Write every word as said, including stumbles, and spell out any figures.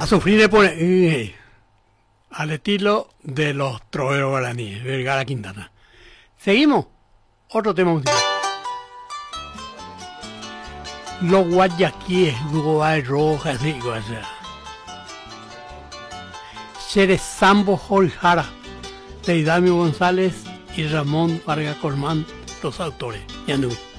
A sufrir le pone eh, al estilo de los troveros guaraníes, Vergara Quintana. Seguimos. Otro tema musical. Los guayaquíes, Uruguay Roja, sí, o sea. Sambo Jorijara, Teidamio González y Ramón Vargas Colmán, los autores. Ya no.